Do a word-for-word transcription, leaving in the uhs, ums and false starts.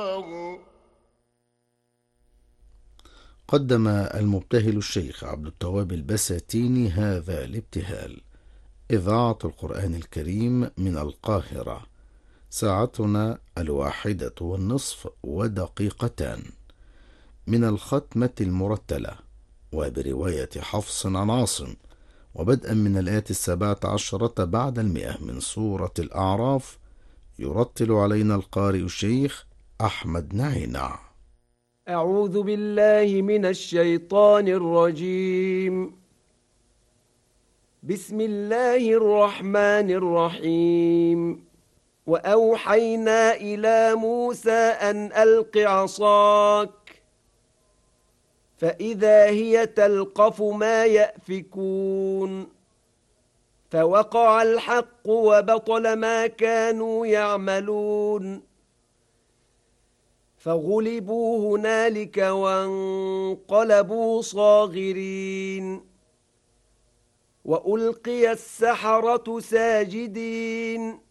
قدم المبتهل الشيخ عبد التواب البساتيني هذا الابتهال. إذاعة القرآن الكريم من القاهرة. ساعتنا الواحدة والنصف ودقيقتان، من الختمة المرتلة، وبرواية حفص عن عاصم، وبدءا من الآية السابعة عشرة بعد المئة من سورة الأعراف. يرتل علينا القارئ الشيخ أحمد نعينع. أعوذ بالله من الشيطان الرجيم. بسم الله الرحمن الرحيم. وأوحينا إلى موسى أن ألق عصاك فإذا هي تلقف ما يأفكون فوقع الحق وبطل ما كانوا يعملون فغلبوا هنالك وانقلبوا صاغرين وألقي السحرة ساجدين